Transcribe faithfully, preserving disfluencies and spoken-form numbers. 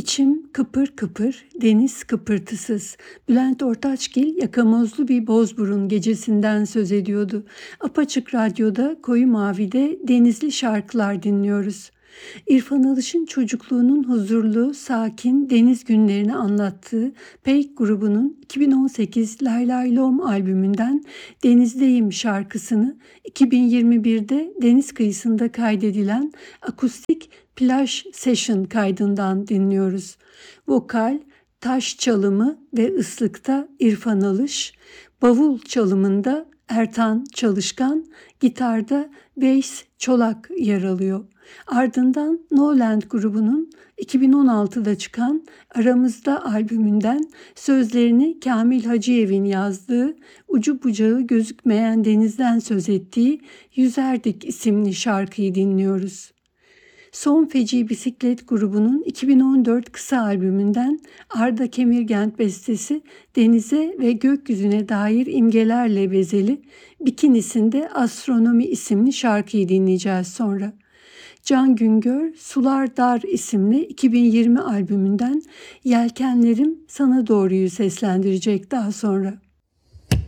İçim kıpır kıpır, deniz kıpırtısız. Bülent Ortaçgil yakamozlu bir Bozburun gecesinden söz ediyordu. Apaçık Radyo'da Koyu Mavi'de denizli şarkılar dinliyoruz. İrfan Alış'ın çocukluğunun huzurlu, sakin deniz günlerini anlattığı Peik grubunun iki bin on sekiz Lay Lay Lom albümünden Denizdeyim şarkısını iki bin yirmi birde deniz kıyısında kaydedilen akustik plaj session kaydından dinliyoruz. Vokal, taş çalımı ve ıslıkta İrfan Alış, bavul çalımında Ertan Çalışkan, gitarda Veys Çolak yer alıyor. Ardından No Land grubunun iki bin on altıda çıkan Aramızda albümünden sözlerini Kamil Hacıyev'in yazdığı, ucu bucağı gözükmeyen denizden söz ettiği Yüzerdik isimli şarkıyı dinliyoruz. Son Feci Bisiklet grubunun iki bin on dört kısa albümünden Arda Kemirgent bestesi denize ve gökyüzüne dair imgelerle bezeli Bikinisinde Astronomi isimli şarkıyı dinleyeceğiz sonra. Can Güngör, Sular Dar isimli iki bin yirmi albümünden Yelkenlerim Sana Doğru'yu seslendirecek daha sonra.